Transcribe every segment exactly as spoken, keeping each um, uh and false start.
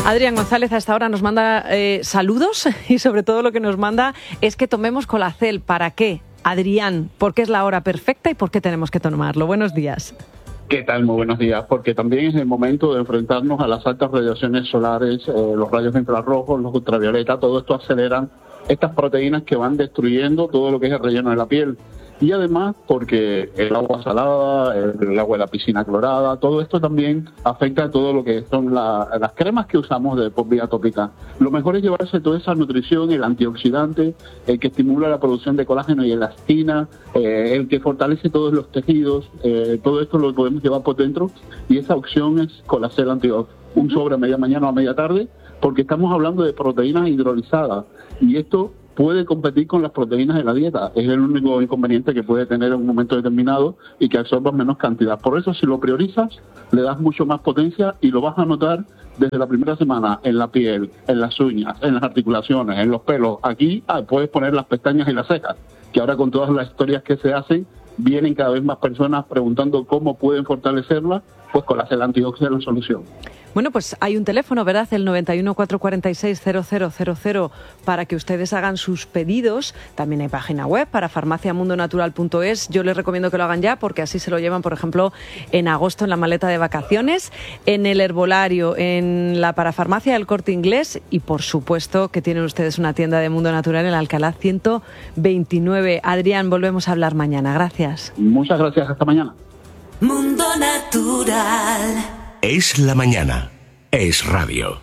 Adrián González a esta hora nos manda eh, saludos y sobre todo lo que nos manda es que tomemos Colacel. ¿Para qué? Adrián, ¿por qué es la hora perfecta y por qué tenemos que tomarlo? Buenos días. ¿Qué tal? Muy buenos días. Porque también es el momento de enfrentarnos a las altas radiaciones solares, eh, los rayos infrarrojos, los ultravioleta, todo esto aceleran estas proteínas que van destruyendo todo lo que es el relleno de la piel. Y además porque el agua salada, el agua de la piscina clorada, todo esto también afecta a todo lo que son la, las cremas que usamos de por vía tópica. Lo mejor es llevarse toda esa nutrición, el antioxidante, el que estimula la producción de colágeno y elastina, eh, el que fortalece todos los tejidos, eh, todo esto lo podemos llevar por dentro y esa opción es Colacel Antiox, un sobre a media mañana o a media tarde, porque estamos hablando de proteínas hidrolizadas y esto puede competir con las proteínas de la dieta. Es el único inconveniente que puede tener en un momento determinado y que absorba menos cantidad. Por eso, si lo priorizas, le das mucho más potencia y lo vas a notar desde la primera semana en la piel, en las uñas, en las articulaciones, en los pelos. Aquí ah, puedes poner las pestañas y las cejas, que ahora con todas las historias que se hacen, vienen cada vez más personas preguntando cómo pueden fortalecerlas, pues con la Colacel Antiox es la solución. Bueno, pues hay un teléfono, ¿verdad? El noventa y uno, cuatrocientos cuarenta y seis, cero cero cero cero para que ustedes hagan sus pedidos. También hay página web para farmacia mundo natural punto es. Yo les recomiendo que lo hagan ya porque así se lo llevan, por ejemplo, en agosto en la maleta de vacaciones, en el herbolario, en la parafarmacia del Corte Inglés y, por supuesto, que tienen ustedes una tienda de Mundo Natural en Alcalá ciento veintinueve. Adrián, volvemos a hablar mañana. Gracias. Muchas gracias. Hasta mañana. Mundo Natural. Es la mañana. Es radio.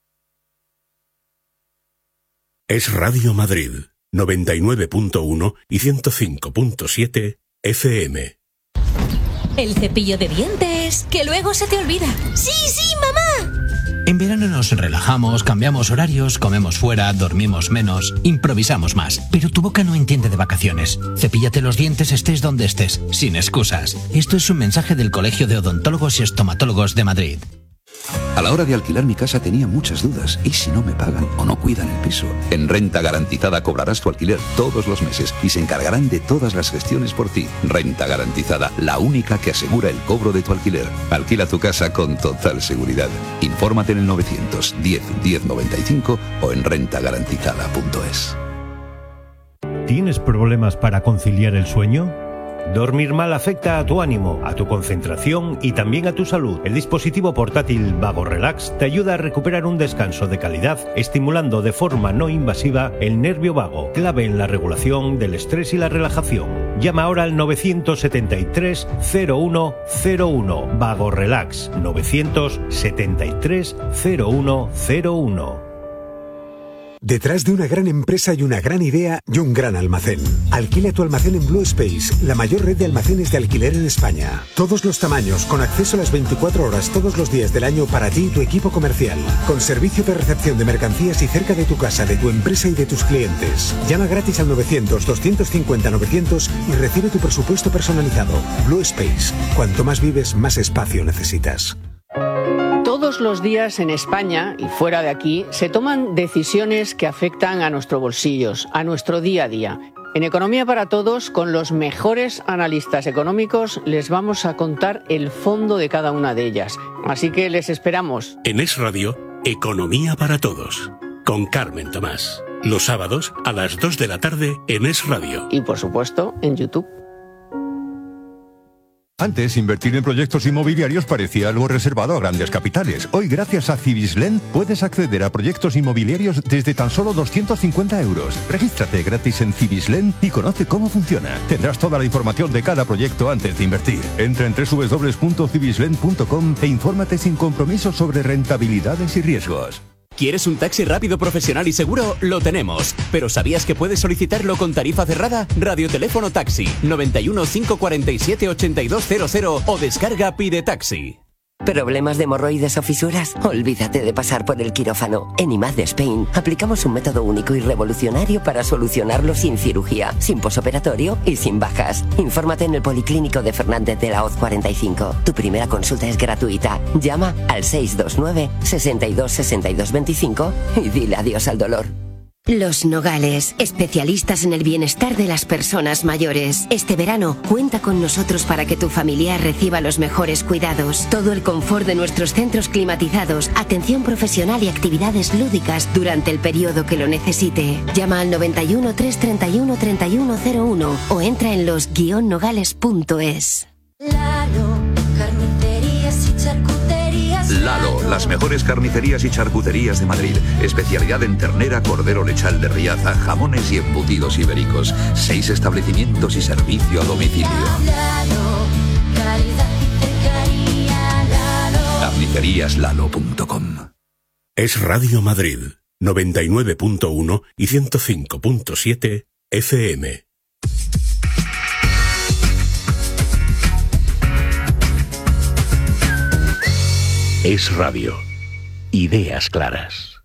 Es Radio Madrid, noventa y nueve punto uno y ciento cinco punto siete F M. El cepillo de dientes, que luego se te olvida. ¡Sí, sí, mamá! En verano nos relajamos, cambiamos horarios, comemos fuera, dormimos menos, improvisamos más. Pero tu boca no entiende de vacaciones. Cepíllate los dientes estés donde estés, sin excusas. Esto es un mensaje del Colegio de Odontólogos y Estomatólogos de Madrid. A la hora de alquilar mi casa tenía muchas dudas. ¿Y si no me pagan o no cuidan el piso? En Renta Garantizada cobrarás tu alquiler todos los meses y se encargarán de todas las gestiones por ti. Renta Garantizada, la única que asegura el cobro de tu alquiler. Alquila tu casa con total seguridad. Infórmate en el novecientos diez diez noventa y cinco o en renta garantizada punto es. ¿Tienes problemas para conciliar el sueño? Dormir mal afecta a tu ánimo, a tu concentración y también a tu salud. El dispositivo portátil Vago Relax te ayuda a recuperar un descanso de calidad, estimulando de forma no invasiva el nervio vago, clave en la regulación del estrés y la relajación. Llama ahora al novecientos setenta y tres, cero uno cero uno. Vago Relax, novecientos setenta y tres, cero uno cero uno. Detrás de una gran empresa hay una gran idea y un gran almacén. Alquila tu almacén en Blue Space, la mayor red de almacenes de alquiler en España. Todos los tamaños, con acceso a las veinticuatro horas todos los días del año para ti y tu equipo comercial. Con servicio de recepción de mercancías y cerca de tu casa, de tu empresa y de tus clientes. Llama gratis al novecientos, doscientos cincuenta, novecientos y recibe tu presupuesto personalizado. Blue Space. Cuanto más vives, más espacio necesitas. Todos los días en España y fuera de aquí se toman decisiones que afectan a nuestros bolsillos, a nuestro día a día. En Economía para Todos, con los mejores analistas económicos, les vamos a contar el fondo de cada una de ellas. Así que les esperamos. En Es Radio, Economía para Todos, con Carmen Tomás. Los sábados a las dos de la tarde en Es Radio. Y por supuesto, en YouTube. Antes, invertir en proyectos inmobiliarios parecía algo reservado a grandes capitales. Hoy, gracias a Cibislen, puedes acceder a proyectos inmobiliarios desde tan solo doscientos cincuenta euros. Regístrate gratis en Cibislen y conoce cómo funciona. Tendrás toda la información de cada proyecto antes de invertir. Entra en doble u doble u doble u punto cibislen punto com e infórmate sin compromiso sobre rentabilidades y riesgos. ¿Quieres un taxi rápido, profesional y seguro? Lo tenemos. ¿Pero sabías que puedes solicitarlo con tarifa cerrada? Radioteléfono Taxi, noventa y uno, cinco cuarenta y siete, ochenta y dos cero cero o descarga Pide Taxi. ¿Problemas de hemorroides o fisuras? Olvídate de pasar por el quirófano. En I M A D Spain aplicamos un método único y revolucionario para solucionarlo sin cirugía, sin posoperatorio y sin bajas. Infórmate en el Policlínico de Fernández de la Hoz cuarenta y cinco. Tu primera consulta es gratuita. Llama al seis dos nueve, sesenta y dos, sesenta y dos veinticinco y dile adiós al dolor. Los Nogales, especialistas en el bienestar de las personas mayores. Este verano, cuenta con nosotros para que tu familiar reciba los mejores cuidados. Todo el confort de nuestros centros climatizados, atención profesional y actividades lúdicas durante el periodo que lo necesite. Llama al noventa y uno, trescientos treinta y uno, treinta y uno cero uno o entra en los guion nogales punto es. Lalo, carnicerías y charcuterías. Lalo, las mejores carnicerías y charcuterías de Madrid. Especialidad en ternera, cordero lechal de Riaza, jamones y embutidos ibéricos. Seis establecimientos y servicio a domicilio. Lalo, calidad y cercanía. Lalo. carnicerías lalo punto com. Es Radio Madrid, noventa y nueve punto uno y ciento cinco punto siete F M. Es Radio. Ideas claras.